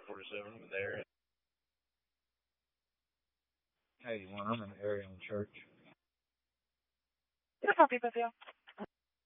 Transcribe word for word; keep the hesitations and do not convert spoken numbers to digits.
forty-seven there. eighty-one, I'm in the area on Church. Can I copy with you?